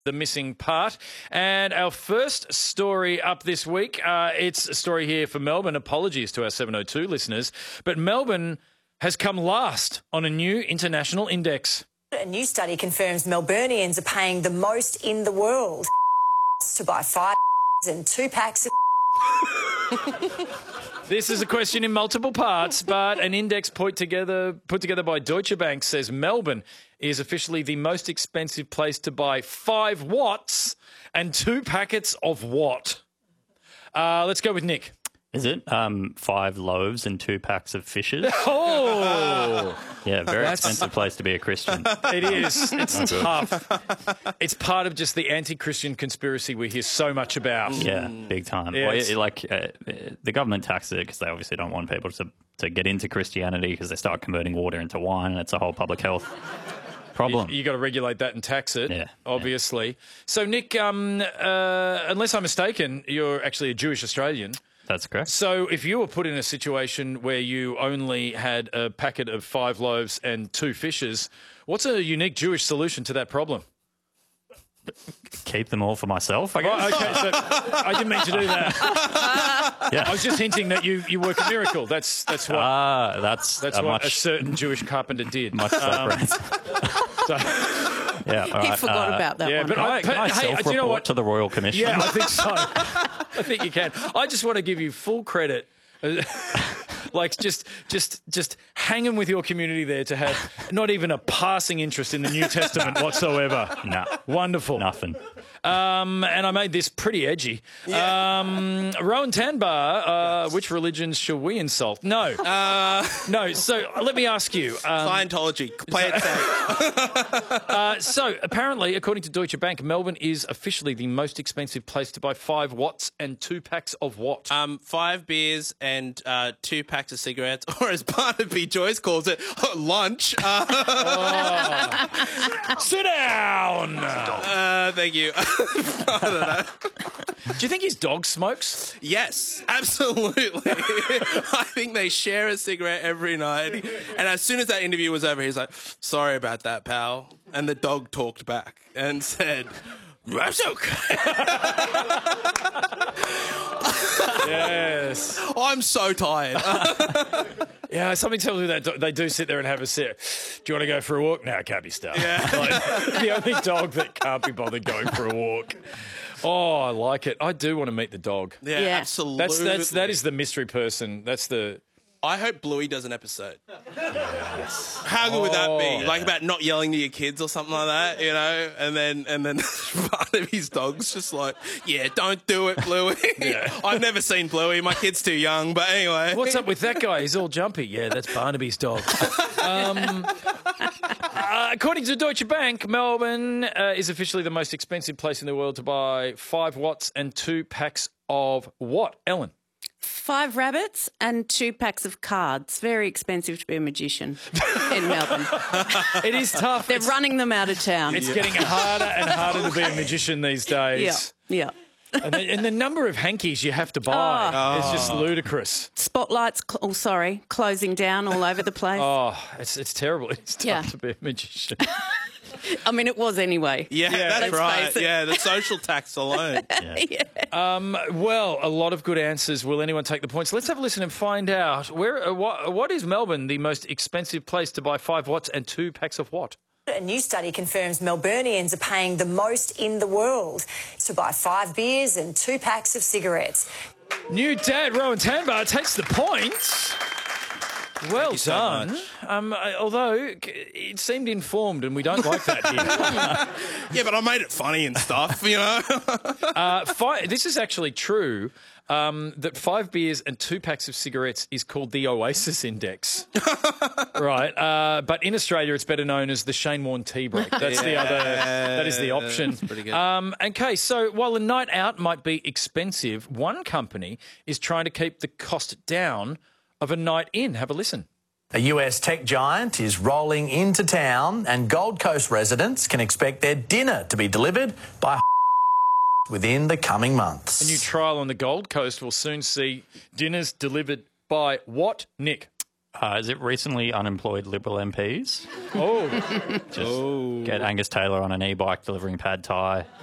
the missing part. And our first story up this week, it's a story here for Melbourne. Apologies to our 702 listeners, but Melbourne has come last on a new international index. A new study confirms Melburnians are paying the most in the world to buy 5 and 2 packs of... This is a question in multiple parts, but an index put together by Deutsche Bank says Melbourne is officially the most expensive place to buy 5 watts and 2 packets of what? Let's go with Nick. Is it 5 loaves and 2 packs of fishes? Oh! Yeah, very expensive place to be a Christian. It is. It's tough. It's part of just the anti-Christian conspiracy we hear so much about. Yeah, big time. Yeah, Well, the government taxes it because they obviously don't want people to get into Christianity because they start converting water into wine, and it's a whole public health problem. You got to regulate that and tax it, Yeah, obviously. Yeah. So, Nick, unless I'm mistaken, you're actually a Jewish Australian. That's correct. So if you were put in a situation where you only had a packet of 5 loaves and 2 fishes, what's a unique Jewish solution to that problem? Keep them all for myself, I guess. Oh, okay, so I didn't mean to do that. Yeah. I was just hinting that you work a miracle. That's what That's what a certain Jewish carpenter did. much separate. So, Yeah, all He right. forgot about that one. but Can I hey, do self-report you know what? to the Royal Commission? Yeah, I think so. I think you can. I just want to give you full credit. Like just hanging with your community there to have not even a passing interest in the New Testament whatsoever. Nah. Wonderful. Nothing. And I made this pretty edgy. Yeah. Rowan Tanbar, which religions shall we insult? No. No, so let me ask you. Scientology. Play it safe. So apparently, according to Deutsche Bank, Melbourne is officially the most expensive place to buy 5 watts and 2 packs of what? 5 beers and 2 packs of cigarettes, or as Barnaby Joyce calls it, lunch. Sit down! Thank you. I don't know. Do you think his dog smokes? Yes, absolutely. I think they share a cigarette every night. And as soon as that interview was over, he's like, sorry about that, pal. And the dog talked back and said, that's okay. Yes. I'm so tired. Yeah, something tells me that they do sit there and have a sip. Do you want to go for a walk? No, it can't be stuff. Yeah. Like, the only dog that can't be bothered going for a walk. Oh, I like it. I do want to meet the dog. Yeah, Yeah. absolutely. That is the mystery person. That's the... I hope Bluey does an episode. How good would that be? Like about not yelling to your kids or something like that, you know? And then part of his dog's just like, yeah, don't do it, Bluey. Yeah. I've never seen Bluey. My kid's too young, but anyway. What's up with that guy? He's all jumpy. Yeah, that's Barnaby's dog. According to Deutsche Bank, Melbourne is officially the most expensive place in the world to buy 5 watts and 2 packs of what, Ellen? 5 rabbits and 2 packs of cards. Very expensive to be a magician in Melbourne. It is tough. They're running them out of town. It's getting harder and harder to be a magician these days. Yeah. And the number of hankies you have to buy is just ludicrous. Spotlights, closing down all over the place. Oh, it's terrible. It's tough Yeah. to be a magician. I mean, it was anyway. Yeah, that's Let's right. face it. Yeah, the social tax alone. Well, a lot of good answers. Will anyone take the points? Let's have a listen and find out. What is Melbourne the most expensive place to buy 5 watts and 2 packs of what? A new study confirms Melburnians are paying the most in the world to buy 5 beers and 2 packs of cigarettes. New dad, Rowan Tanbar, takes the points. Well so done. much. Although it seemed informed, and we don't like that here. Yeah, but I made it funny and stuff, you know? This is actually true. That 5 beers and 2 packs of cigarettes is called the Oasis Index, right? But in Australia, it's better known as the Shane Warne tea break. That's the other. That is the option. That's pretty good. Okay, so while a night out might be expensive, one company is trying to keep the cost down of a night in. Have a listen. A US tech giant is rolling into town, and Gold Coast residents can expect their dinner to be delivered by within the coming months. A new trial on the Gold Coast will soon see dinners delivered by what, Nick? Is it recently unemployed Liberal MPs? Oh, Just get Angus Taylor on an e-bike delivering pad thai.